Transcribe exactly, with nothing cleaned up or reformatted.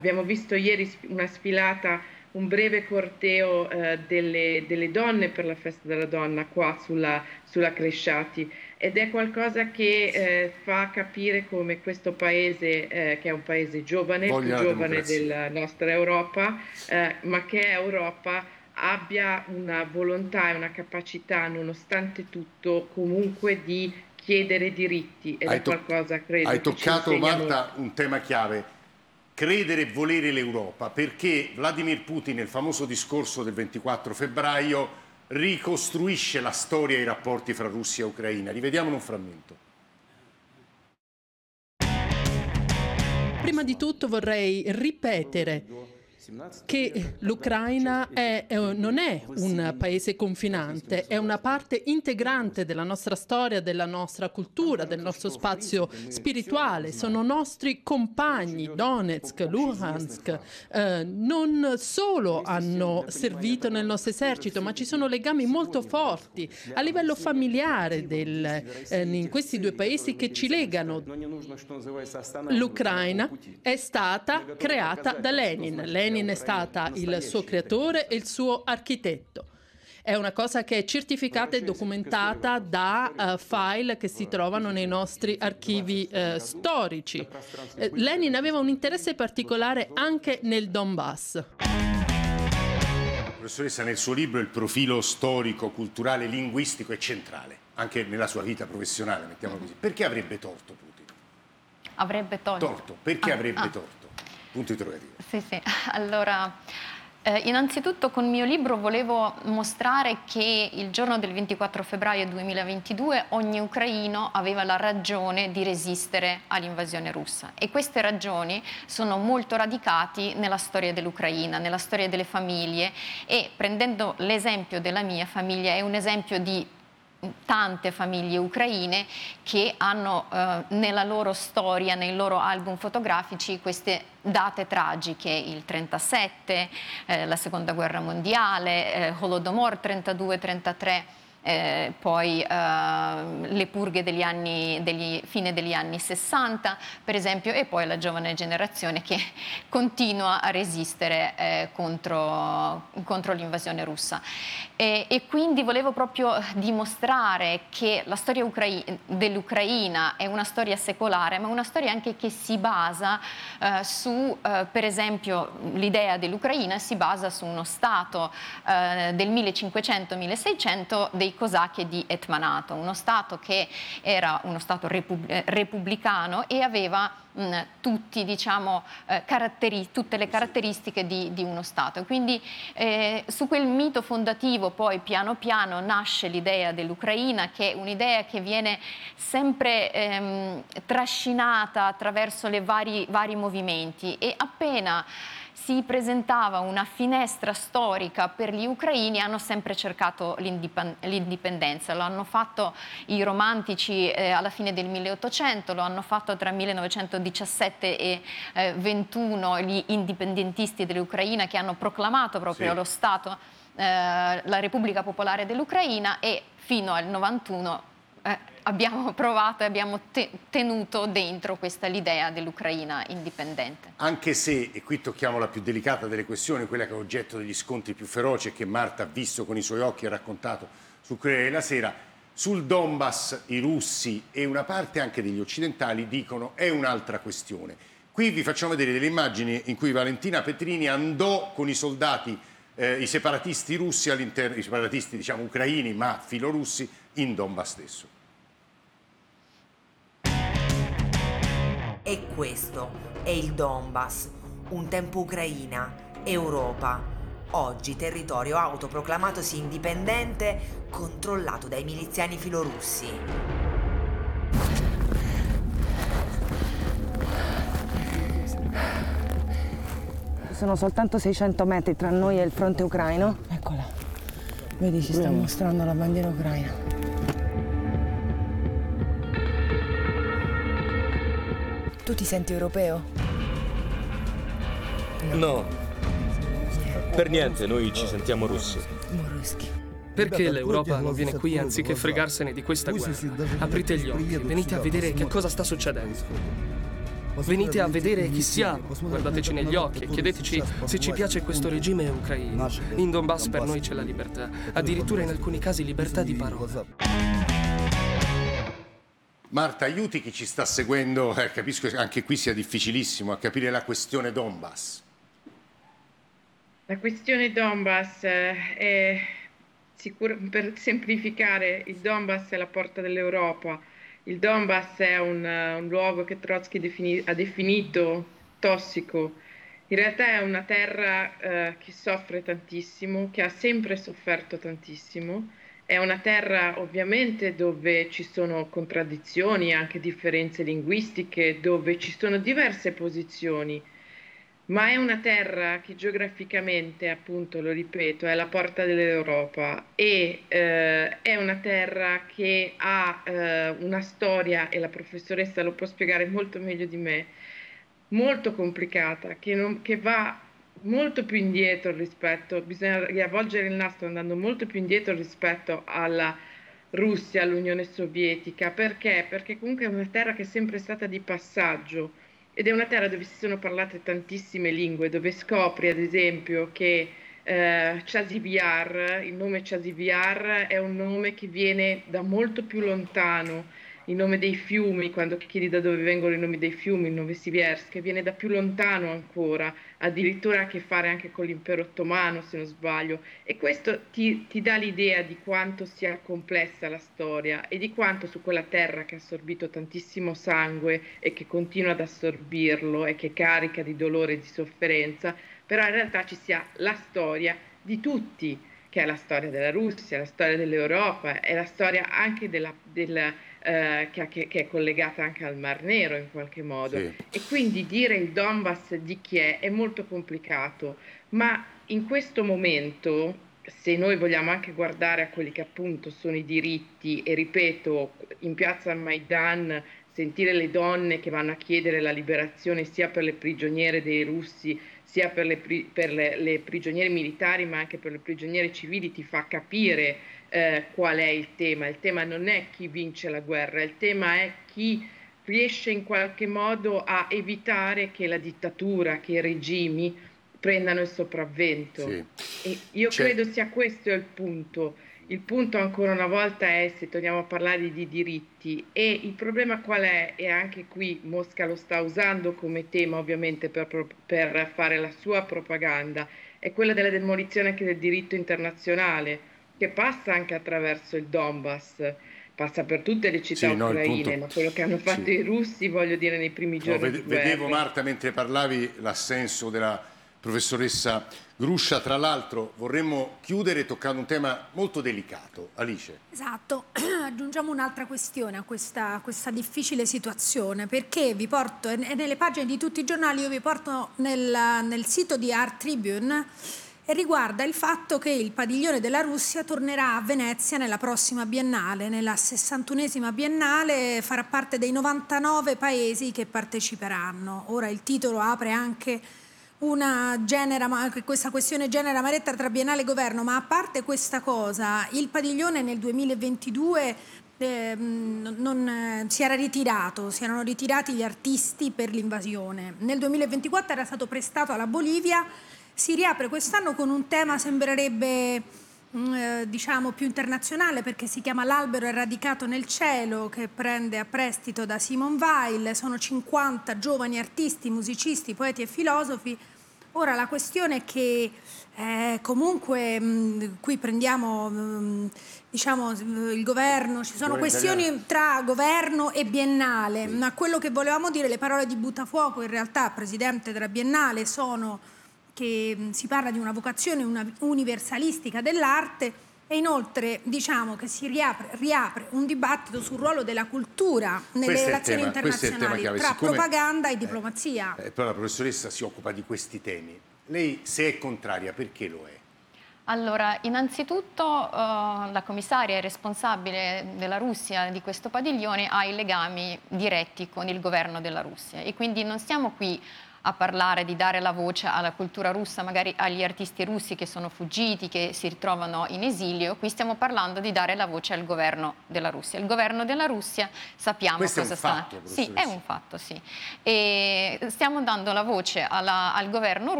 Abbiamo visto ieri una sfilata, un breve corteo eh, delle, delle donne per la festa della donna qua sulla, sulla Cresciati, ed è qualcosa che eh, fa capire come questo paese, eh, che è un paese giovane, il più Voglia la giovane democrazia. della nostra Europa, eh, ma che è Europa, abbia una volontà e una capacità, nonostante tutto, comunque di chiedere diritti, ed Hai, è to- qualcosa, credo, hai che ci toccato, insegna molto. Marta, un tema chiave. Credere e volere l'Europa, perché Vladimir Putin nel famoso discorso del ventiquattro febbraio ricostruisce la storia e i rapporti fra Russia e Ucraina. Rivediamolo un frammento. Prima di tutto vorrei ripetere che l'Ucraina è, è, non è un paese confinante, è una parte integrante della nostra storia, della nostra cultura, del nostro spazio spirituale. Sono nostri compagni. Donetsk, Luhansk, eh, non solo hanno servito nel nostro esercito, ma ci sono legami molto forti a livello familiare del, eh, in questi due paesi che ci legano. L'Ucraina è stata creata da Lenin. Lenin è stata il suo creatore e il suo architetto. È una cosa che è certificata e documentata da uh, file che si trovano nei nostri archivi uh, storici. Eh, Lenin aveva un interesse particolare anche nel Donbass. Professoressa, nel suo libro il profilo storico, culturale, linguistico è centrale, anche nella sua vita professionale, mettiamolo così. Perché avrebbe torto Putin? Avrebbe torto? Torto, perché ah, avrebbe ah. torto? Punto interrogativo. Sì, sì. Allora, eh, innanzitutto con il mio libro volevo mostrare che il giorno del ventiquattro febbraio duemilaventidue ogni ucraino aveva la ragione di resistere all'invasione russa, e queste ragioni sono molto radicati nella storia dell'Ucraina, nella storia delle famiglie, e prendendo l'esempio della mia famiglia è un esempio di tante famiglie ucraine che hanno eh, nella loro storia, nei loro album fotografici, queste date tragiche: il trentasette, eh, la seconda guerra mondiale, eh, Holodomor trentadue trentatré, eh, poi eh, le purghe degli anni, degli, fine degli anni sessanta per esempio, e poi la giovane generazione che continua a resistere eh, contro, contro l'invasione russa. E, e quindi volevo proprio dimostrare che la storia ucrai- dell'Ucraina è una storia secolare, ma una storia anche che si basa eh, su, eh, per esempio, l'idea dell'Ucraina si basa su uno stato eh, del millecinquecento milleseicento dei cosacchi di Etmanato, uno stato che era uno stato repub- repubblicano e aveva mh, tutti, diciamo, eh, caratteri- tutte le caratteristiche di, di uno stato. Quindi eh, su quel mito fondativo poi piano piano nasce l'idea dell'Ucraina, che è un'idea che viene sempre ehm, trascinata attraverso le vari, vari movimenti, e appena si presentava una finestra storica per gli ucraini hanno sempre cercato l'indipendenza. Lo hanno fatto i romantici eh, alla fine del milleottocento, lo hanno fatto tra millenovecentodiciassette e eh, ventuno gli indipendentisti dell'Ucraina, che hanno proclamato proprio sì. lo Stato, eh, la Repubblica Popolare dell'Ucraina, e fino al novantuno Eh, abbiamo provato e abbiamo te- tenuto dentro questa l'idea dell'Ucraina indipendente. Anche se, e qui tocchiamo la più delicata delle questioni, quella che è oggetto degli scontri più feroci e che Marta ha visto con i suoi occhi e ha raccontato sul Corriere della Sera, sul Donbass i russi e una parte anche degli occidentali dicono è un'altra questione. Qui vi facciamo vedere delle immagini in cui Valentina Petrini andò con i soldati, eh, i separatisti russi all'interno, i separatisti diciamo ucraini ma filorussi, in Donbass stesso. E questo è il Donbass, un tempo Ucraina, Europa, oggi territorio autoproclamatosi indipendente, controllato dai miliziani filorussi. Sono soltanto seicento metri tra noi e il fronte ucraino. Eccola, vedi, ci sta Bene. mostrando la bandiera ucraina. Tu ti senti europeo? No, per niente, noi ci sentiamo russi. Perché l'Europa non viene qui anziché fregarsene di questa guerra? Aprite gli occhi, venite a vedere che cosa sta succedendo. Venite a vedere chi siamo, guardateci negli occhi e chiedeteci se ci piace questo regime ucraino. In Donbass per noi c'è la libertà, addirittura in alcuni casi libertà di parola. Marta, aiuti chi ci sta seguendo, eh, capisco che anche qui sia difficilissimo a capire la questione Donbass. La questione Donbass eh, è sicur- per semplificare, il Donbass è la porta dell'Europa. Il Donbass è un, un luogo che Trotsky defini- ha definito tossico. In realtà è una terra eh, che soffre tantissimo, che ha sempre sofferto tantissimo. È una terra ovviamente dove ci sono contraddizioni, anche differenze linguistiche, dove ci sono diverse posizioni, ma è una terra che geograficamente, appunto, lo ripeto, è la porta dell'Europa e eh, è una terra che ha eh, una storia, e la professoressa lo può spiegare molto meglio di me, molto complicata, che, non, che va molto più indietro rispetto, bisogna riavvolgere il nastro andando molto più indietro rispetto alla Russia, all'Unione Sovietica. Perché? Perché comunque è una terra che è sempre stata di passaggio ed è una terra dove si sono parlate tantissime lingue, dove scopri ad esempio che eh, Chasiv-Yar, il nome Chasiv-Yar è un nome che viene da molto più lontano. Il nome dei fiumi, quando chiedi da dove vengono i nomi dei fiumi, il nome Siviersk, viene da più lontano ancora, addirittura ha a che fare anche con l'impero ottomano, se non sbaglio. E questo ti, ti dà l'idea di quanto sia complessa la storia e di quanto su quella terra che ha assorbito tantissimo sangue e che continua ad assorbirlo e che è carica di dolore e di sofferenza, però in realtà ci sia la storia di tutti, che è la storia della Russia, la storia dell'Europa, è la storia anche della... della Eh, che, che, che è collegata anche al Mar Nero in qualche modo, Sì. e quindi dire il Donbass di chi è è molto complicato, ma in questo momento, se noi vogliamo anche guardare a quelli che appunto sono i diritti, e ripeto, in piazza Maidan sentire le donne che vanno a chiedere la liberazione sia per le prigioniere dei russi sia per le, pri- per le, le prigioniere militari ma anche per le prigioniere civili, ti fa capire Eh, qual è il tema. Il tema non è chi vince la guerra, il tema è chi riesce in qualche modo a evitare che la dittatura, che i regimi prendano il sopravvento. Sì. E io C'è... credo sia questo il punto. Il punto ancora una volta è, se torniamo a parlare di diritti, e il problema qual è? E anche qui Mosca lo sta usando come tema ovviamente per, per fare la sua propaganda, è quella della demolizione anche del diritto internazionale, che passa anche attraverso il Donbass, passa per tutte le città sì, no, ucraine, punto... ma quello che hanno fatto sì. i russi, voglio dire, nei primi giorni no, ved- di guerra. Vedevo, Marta, mentre parlavi, l'assenso della professoressa Gruscia. Tra l'altro vorremmo chiudere toccando un tema molto delicato. Alice. Esatto, aggiungiamo un'altra questione a questa, questa difficile situazione, perché vi porto, e nelle pagine di tutti i giornali, io vi porto nel, nel sito di Art Tribune, e riguarda il fatto che il padiglione della Russia tornerà a Venezia nella prossima biennale, nella sessantunesima biennale, farà parte dei novantanove paesi che parteciperanno. Ora il titolo apre anche una genera, questa questione genera amarezza tra biennale e governo, ma a parte questa cosa, il padiglione nel duemilaventidue eh, non, eh, si era ritirato, si erano ritirati gli artisti per l'invasione. Nel duemilaventiquattro era stato prestato alla Bolivia. Si riapre quest'anno con un tema sembrerebbe eh, diciamo più internazionale, perché si chiama L'albero è radicato nel cielo, che prende a prestito da Simone Weil. Sono cinquanta giovani artisti, musicisti, poeti e filosofi. Ora la questione è che eh, comunque mh, qui prendiamo mh, diciamo il governo, ci sono questioni italiano. Tra governo e biennale, sì. Ma quello che volevamo dire, le parole di Buttafuoco, in realtà presidente della biennale, sono che si parla di una vocazione una universalistica dell'arte, e inoltre diciamo che si riapre, riapre un dibattito sul ruolo della cultura nelle questo relazioni tema, internazionali tra Siccome, propaganda e diplomazia. Eh, però la professoressa si occupa di questi temi. Lei, se è contraria, perché lo è? Allora, innanzitutto uh, la commissaria e responsabile della Russia di questo padiglione ha i legami diretti con il governo della Russia, e quindi non stiamo qui a parlare di dare la voce alla cultura russa, magari agli artisti russi che sono fuggiti, che si ritrovano in esilio. Qui stiamo parlando di dare la voce al governo della Russia. Il governo della Russia sappiamo Questo cosa è un sta... fatto, Sì, è un fatto, sì. E stiamo dando la voce alla, al governo